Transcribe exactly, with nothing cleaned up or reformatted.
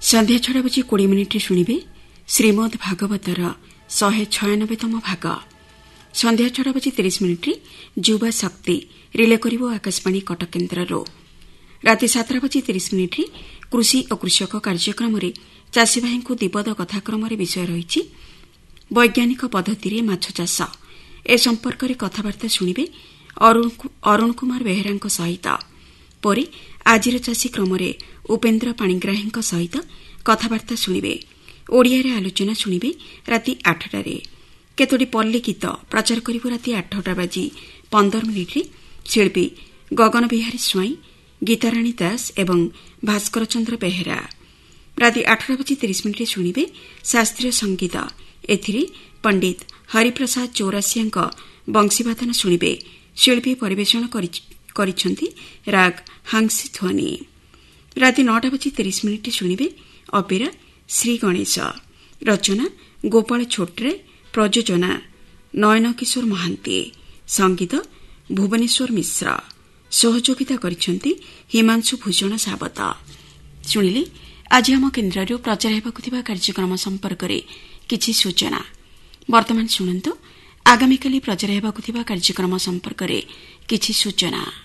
ସନ୍ଧ୍ୟା ଛଟା ବଜି କୋଡ଼ିଏ ମିନିଟ୍ରେ ଶୁଣିବେ ଶ୍ରୀମଦ୍ ଭାଗବତର ଶହେ ଛୟାନବେତମ ଭାଗ। ସନ୍ଧ୍ୟା ଛଟା ବଜି ତିରିଶ ମିନିଟ୍ରେ ଯୁବା ଶକ୍ତି ରିଲେ କରିବ ଆକାଶବାଣୀ କଟକ କେନ୍ଦ୍ରରୁ। ରାତି ସାତଟା ବଜି ତିରିଶ ମିନିଟ୍ରେ କୃଷି ଓ କୃଷକ କାର୍ଯ୍ୟକ୍ରମରେ ଚାଷୀଭାଇଙ୍କୁ ଦିବଦ କଥାକ୍ରମରେ ବିଷୟ ରହିଛି ବୈଜ୍ଞାନିକ ପଦ୍ଧତିରେ ମାଛ ଚାଷ। ଏ ସମ୍ପର୍କରେ କଥାବାର୍ତ୍ତା ଶୁଣିବେ ଅରୁଣ କୁମାର ବେହେରାଙ୍କ ସହିତ। ପରେ ଆଜିର ଚାଷୀ କ୍ରମରେ ଉପେନ୍ଦ୍ର ପାଣିଗ୍ରାହୀଙ୍କ ସହିତ କଥାବାର୍ତ୍ତା ଶୁଣିବେ। ଓଡ଼ିଆରେ ଆଲୋଚନା ଶୁଣିବେ ରାତି ଆଠଟାରେ। କେତୋଟି ପଲ୍ଲୀ ଗୀତ ପ୍ରଚାର କରିବ ରାତି ଆଠଟା ବାଜି ପନ୍ଦର ମିନିଟ୍ରେ ଶିଳ୍ପୀ ଗଗନ ବିହାରୀ ସ୍ୱାଇଁ, ଗୀତାରାଣୀ ଦାସ ଏବଂ ଭାସ୍କର ଚନ୍ଦ୍ର ବେହେରା। ରାତି ଆଠଟା ବାଜି ତିରିଶ ମିନିଟ୍ରେ ଶୁଣିବେ ଶାସ୍ତ୍ରୀୟ ସଙ୍ଗୀତ। ଏଥିରେ ପଣ୍ଡିତ ହରିପ୍ରସାଦ ଚୌରାସିଆଙ୍କ ବଂଶୀବାଦନ ଶୁଣିବେ। ଶିଳ୍ପୀ ପରିବେଷଣ କରିଛନ୍ତି ରାଗ ହାଂସି ଧ୍ୱନି। ରାତି ନଅଟା ବାଜି ତିରିଶ ମିନିଟ୍ରେ ଶୁଣିବେ ଅପେରା ଶ୍ରୀ ଗଣେଶ। ରଚନା ଗୋପାଳ ଛୋଟ୍ରେ, ପ୍ରଯୋଜନା ନୟନ କିଶୋର ମହାନ୍ତି, ସଙ୍ଗୀତ ଭୁବନେଶ୍ୱର ମିଶ୍ର, ସହଯୋଗିତା କରିଛନ୍ତି ହିମାଂଶୁ ଭୂଷଣ ସାବତ। ଶୁଣିଲେ ଆଜି ଆମ କେନ୍ଦ୍ରରୁ ପ୍ରଚାର ହେବାକୁ ଥିବା କାର୍ଯ୍ୟକ୍ରମ ସମ୍ପର୍କରେ କିଛି ସୂଚନା। ବର୍ତ୍ତମାନ ଶୁଣନ୍ତୁ ଆଗାମୀକାଲି ପ୍ରଚାର ହେବାକୁ ଥିବା କାର୍ଯ୍ୟକ୍ରମ ସମ୍ପର୍କରେ କିଛି ସୂଚନା।